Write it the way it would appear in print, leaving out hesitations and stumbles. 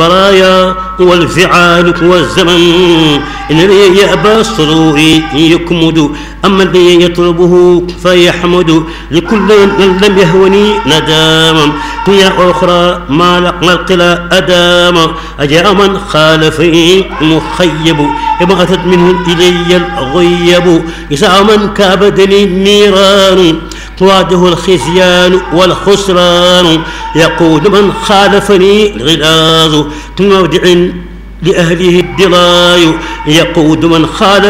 البرايا والفعال والزمن الذي يأبى السرور يكمد، أما الذي يطلبه فيحمد. لكل من لم يهوني نداما يا أخرى ما لقى القلا أداما. أجاء من خالفني مخيب إما أتت منه إلي الغيب. إذا من كابدني النيران تواجه الخزيان والخسران. يقول من خالفني الغلاظ تودع لأهله الدراي. يقود من خالف